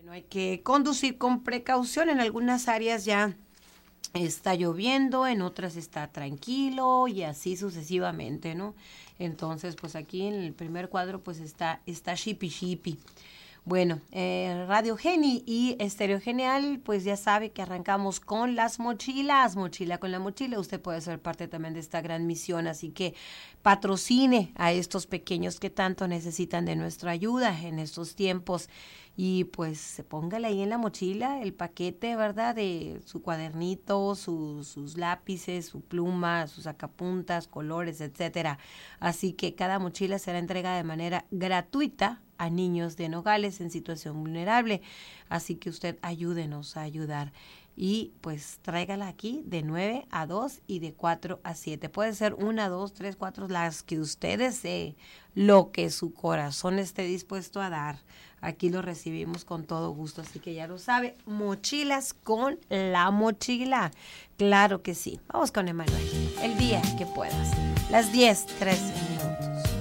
No hay que conducir con precaución. En algunas áreas ya está lloviendo, en otras está tranquilo y así sucesivamente, ¿no? Entonces, pues aquí en el primer cuadro pues está shippy shippy. Bueno, Radio Geni y Estéreo Genial, pues ya sabe que arrancamos con las mochilas, mochila con la mochila. Usted puede ser parte también de esta gran misión, así que patrocine a estos pequeños que tanto necesitan de nuestra ayuda en estos tiempos. Y pues póngale ahí en la mochila el paquete, ¿verdad? De su cuadernito, sus lápices, su pluma, sus sacapuntas, colores, etcétera. Así que cada mochila será entregada de manera gratuita a niños de Nogales en situación vulnerable. Así que usted ayúdenos a ayudar. Y pues tráigala aquí de 9 a 2 y de 4 a 7. Puede ser 1, 2, 3, 4, las que usted desee, lo que su corazón esté dispuesto a dar. Aquí lo recibimos con todo gusto, así que ya lo sabe, mochilas con la mochila. Claro que sí. Vamos con Emanuel, el día que puedas. Las 10:13 minutos.